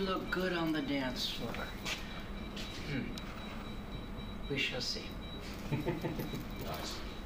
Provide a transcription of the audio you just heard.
look good on the dance floor. We shall see. Nice.